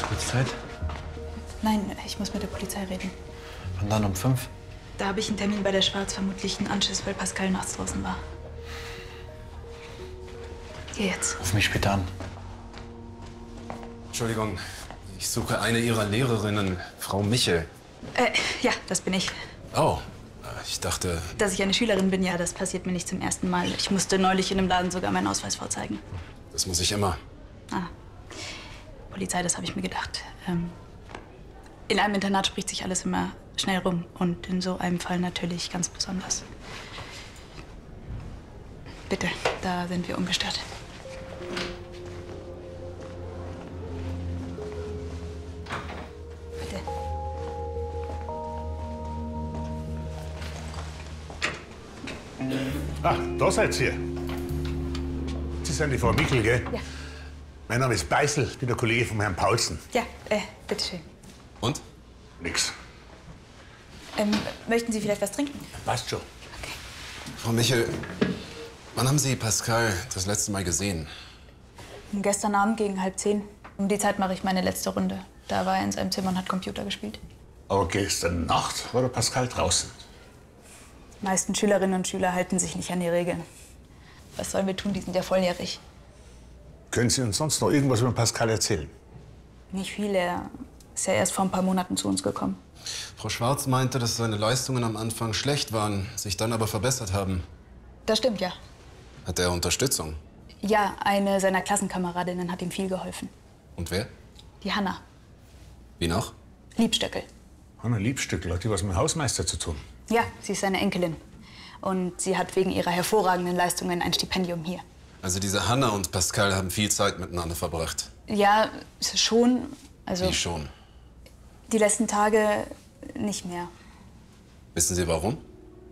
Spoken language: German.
Wird's Zeit? Nein, ich muss mit der Polizei reden. Und dann um 5? Da habe ich einen Termin bei der Schwarz, vermutlich einen Anschiss, weil Pascal nachts draußen war. Geh jetzt. Ruf mich später an. Entschuldigung, ich suche eine Ihrer Lehrerinnen, Frau Michel. Ja, das bin ich. Oh, ich dachte... Dass ich eine Schülerin bin, ja, das passiert mir nicht zum ersten Mal. Ich musste neulich in einem Laden sogar meinen Ausweis vorzeigen. Das muss ich immer. Ah, Polizei, das habe ich mir gedacht. In einem Internat spricht sich alles immer schnell rum und in so einem Fall natürlich ganz besonders. Bitte, da sind wir ungestört. Bitte. Ah, da seid ihr. Sie sind die Frau Michel, gell? Ja. Mein Name ist Beißel, ich bin der Kollege von Herrn Paulsen. Ja, bitteschön. Und? Nix. Möchten Sie vielleicht was trinken? Passt schon. Okay. Frau Michel, wann haben Sie Pascal das letzte Mal gesehen? Gestern Abend gegen 9:30. Um die Zeit mache ich meine letzte Runde. Da war er in seinem Zimmer und hat Computer gespielt. Aber gestern Nacht war der Pascal draußen. Die meisten Schülerinnen und Schüler halten sich nicht an die Regeln. Was sollen wir tun? Die sind ja volljährig. Können Sie uns sonst noch irgendwas über Pascal erzählen? Nicht viel. Er ist ja erst vor ein paar Monaten zu uns gekommen. Frau Schwarz meinte, dass seine Leistungen am Anfang schlecht waren, sich dann aber verbessert haben. Das stimmt, ja. Hat er Unterstützung? Ja, eine seiner Klassenkameradinnen hat ihm viel geholfen. Und wer? Die Hanna. Wie noch? Liebstöckel. Hanna Liebstöckel, hat die was mit dem Hausmeister zu tun? Ja, sie ist seine Enkelin. Und sie hat wegen ihrer hervorragenden Leistungen ein Stipendium hier. Also diese Hanna und Pascal haben viel Zeit miteinander verbracht. Ja, schon. Also Wie schon? die letzten Tage nicht mehr. Wissen Sie warum?